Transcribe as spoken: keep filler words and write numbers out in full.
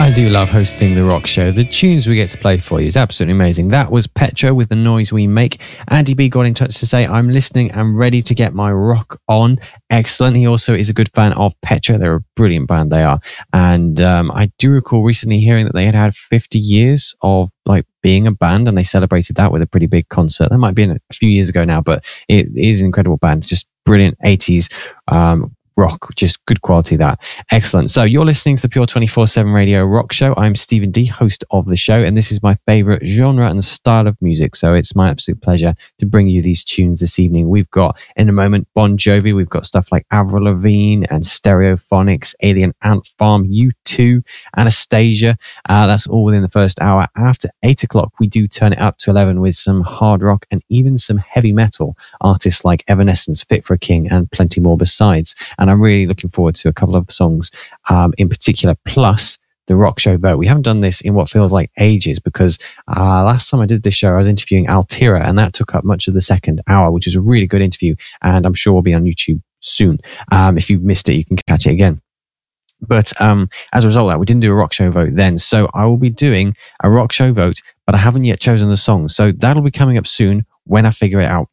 I do love hosting the rock show. The tunes we get to play for you is absolutely amazing. That was Petra with The Noise We Make. Andy B got in touch to say, I'm listening and ready to get my rock on. Excellent. He also is a good fan of Petra. They're a brilliant band, they are. And um, I do recall recently hearing that they had had fifty years of like being a band, and they celebrated that with a pretty big concert. That might be a few years ago now, but it is an incredible band. Just brilliant eighties um rock, just good quality. That excellent. So you're listening to the Pure twenty-four seven Radio Rock Show. I'm Stephen D, host of the show, and this is my favorite genre and style of music, so it's my absolute pleasure to bring you these tunes this evening. We've got in a moment Bon Jovi, we've got stuff like Avril Lavigne and Stereophonics, Alien Ant Farm, U two, Anastasia. Uh, that's all within the first hour. After eight o'clock we do turn it up to eleven with some hard rock and even some heavy metal artists like Evanescence, Fit for a King, and plenty more besides. And I'm really looking forward to a couple of songs um, in particular, plus the rock show vote. We haven't done this in what feels like ages because uh, last time I did this show, I was interviewing Altira, and that took up much of the second hour, which is a really good interview. And I'm sure will be on YouTube soon. Um, if you've missed it, you can catch it again. But um, as a result of that, we didn't do a rock show vote then. So I will be doing a rock show vote, but I haven't yet chosen the song. So that'll be coming up soon when I figure it out.